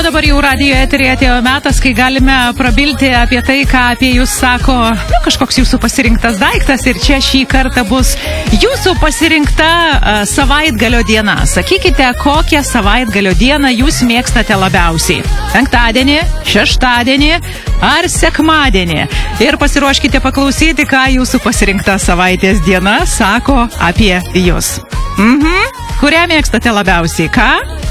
o dabar jau radijo eteryje atėjo metas, kai galime prabilti apie tai, ką apie jūs sako kažkoks jūsų pasirinktas daiktas. Ir čia šį kartą bus jūsų pasirinkta savaitgalio diena. Sakykite, kokią savaitgalio dieną jūs mėgstate labiausiai. Penktadienį, šeštadienį ar sekmadienį. Ir pasiruoškite paklausyti, ką jūsų pasirinkta savaitės diena sako apie jūs. Kurią mėgstate labiausiai? Ką?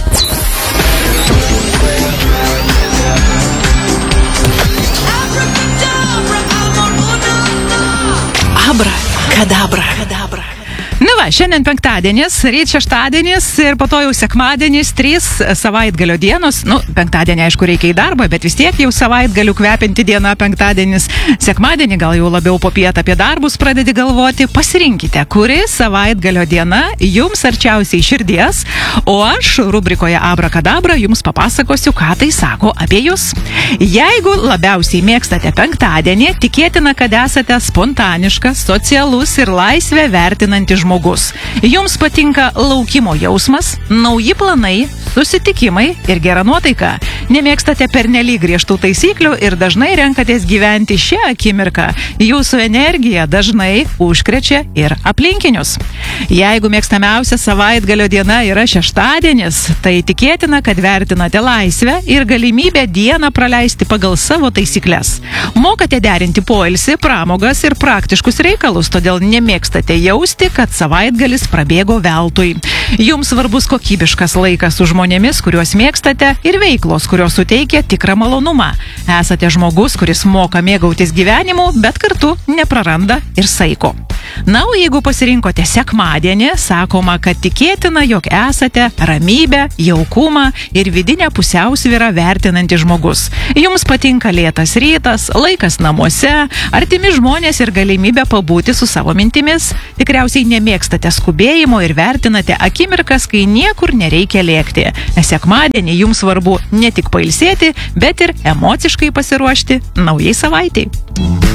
Abra, kadabra. Nu va, šiandien penktadienis, ryt šeštadienis ir po to jau sekmadienis, 3 savaitgalio dienos. Nu, penktadienį, aišku, reikia į darbą, bet vis tiek jau savaitgalių kvepinti diena penktadienis. Sekmadienį gal jau labiau popiet apie darbus pradedi galvoti. Pasirinkite, kuri savaitgalio diena jums arčiausiai širdies, o aš rubrikoje Abra kadabra jums papasakosiu, ką tai sako apie jūs. Jeigu labiausiai mėgstate penktadienį, tikėtina, kad esate spontaniškas, socialus ir laisvę vertinantis žmogus. Jums patinka laukimo jausmas, nauji planai, susitikimai ir gera nuotaika. Nemėgstate pernelyg griežtų taisyklių ir dažnai renkatės gyventi šią akimirką. Jūsų energija dažnai užkrečia ir aplinkinius. Jeigu mėgstamiausia savaitgalio diena yra šeštadienis, tai tikėtina, kad vertinate laisvę ir galimybę dieną praleisti pagal savo taisyklės. Mokate derinti poilsį, pramogas ir praktiškus reikalus, todėl nemėgstate jausti, kad savaitgalis prabėgo veltui. Jums svarbus kokybiškas laikas su žmonėmis, kuriuos mėgstate, ir veiklos, kurios suteikia tikrą malonumą. Esate žmogus, kuris moka mėgautis gyvenimu, bet kartu nepraranda ir saiko. Na, o jeigu pasirinkote sekmadienį, sakoma, kad tikėtina, jog esate ramybę, jaukumą ir vidinę pusiausvyrą vertinantis žmogus. Jums patinka lėtas rytas, laikas namuose, artimi žmonės ir galimybė pabūti su savo mintimis. Tikriausiai nemėgstate skubėjimo ir vertinate akimirkas, kai niekur nereikia lėkti. Sekmadienį jums svarbu ne tik pailsėti, bet ir emociškai pasiruošti naujai savaitei.